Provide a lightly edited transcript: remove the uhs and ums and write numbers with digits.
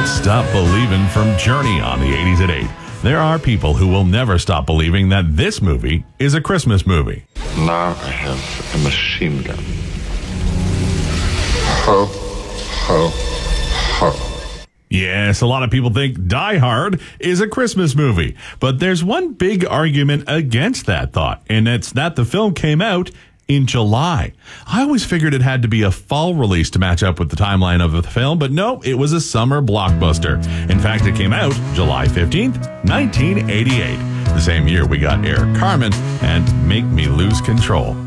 Don't Stop Believin' from Journey on the 80s at 8. There are people who will never stop believing that this movie is a Christmas movie. Now I have a machine gun. Ho, ho, ho. Yes, a lot of people think Die Hard is a Christmas movie. But there's one big argument against that thought, and it's that the film came out in July. I always figured it had to be a fall release to match up with the timeline of the film, but no, it was a summer blockbuster. In fact, it came out July 15th, 1988. The same year we got Eric Carmen and Make Me Lose Control.